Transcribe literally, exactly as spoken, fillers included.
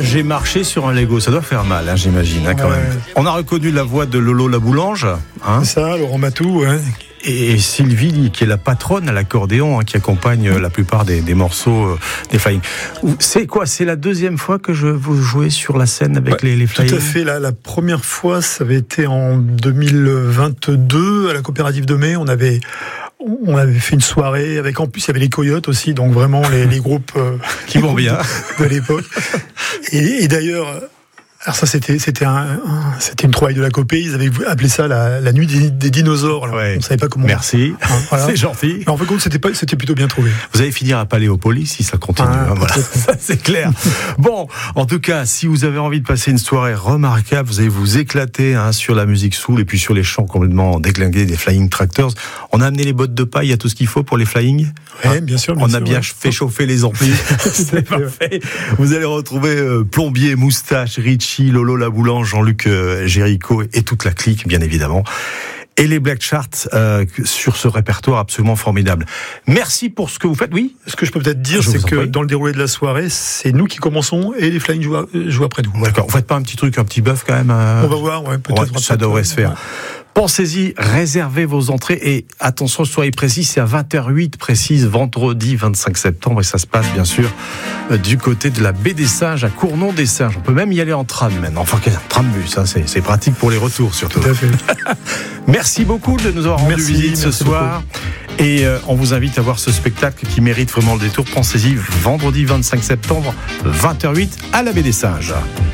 J'ai marché sur un Lego, ça doit faire mal, hein, j'imagine, hein, quand ouais. même. On a reconnu la voix de Lolo la Boulange. Hein. C'est ça, Laurent Matou, ouais. Et Sylvie, qui est la patronne à l'accordéon, hein, qui accompagne la plupart des, des morceaux euh, des Flying. C'est quoi? C'est la deuxième fois que je, vous jouez sur la scène avec ouais, les, les Flying? Tout à fait. La, la première fois, ça avait été en deux mille vingt-deux, à la coopérative de Mai. On avait... On avait fait une soirée avec, en plus il y avait les Coyotes aussi, donc vraiment les, les groupes euh, qui vont bien de l'époque. Et, et d'ailleurs, alors ça c'était c'était un, un c'était une trouvaille de la Copé. Ils avaient appelé ça la, la nuit des, des dinosaures. Là. Ouais. On savait pas comment. Merci. Hein, voilà. C'est gentil. Mais en fait, c'était pas c'était plutôt bien trouvé. Vous allez finir à Paléopolis si ça continue. Ah, hein, voilà. Ça, c'est clair. Bon, en tout cas, si vous avez envie de passer une soirée remarquable, vous allez vous éclater hein, sur la musique soul et puis sur les chants complètement déglingués des Flying Tractors. On a amené les bottes de paille, il y a tout ce qu'il faut pour les Flying. Oui, hein, bien sûr. Bien on sûr, a bien ouais. fait chauffer les amplis. C'est parfait. Vous allez retrouver euh, Plombier, Moustache, Richie, Lolo la Boulange, Jean-Luc euh, Géricault et toute la clique, bien évidemment. Et les Black Charts euh, sur ce répertoire absolument formidable. Merci pour ce que vous faites. Oui. Ce que je peux peut-être dire, je c'est que prie. dans le déroulé de la soirée, c'est nous qui commençons et les Flying jouent, jouent après nous. D'accord. Vous faites pas un petit truc, un petit bœuf quand même euh... On va voir, ouais, peut-être. Ouais, ça devrait se faire. Ouais. Pensez-y, réservez vos entrées et attention, soyez précis, c'est à vingt heures huit précise, vendredi vingt-cinq septembre et ça se passe bien sûr euh, du côté de la baie des Singes à Cournon-des-Singes. On peut même y aller en tram maintenant, enfin tram-bus, hein, c'est, c'est pratique pour les retours surtout. Tout à fait. Merci beaucoup de nous avoir rendu merci, visite ce soir. Beaucoup. Et euh, on vous invite à voir ce spectacle qui mérite vraiment le détour. Pensez-y, vendredi vingt-cinq septembre, vingt heures huit à la baie des Singes.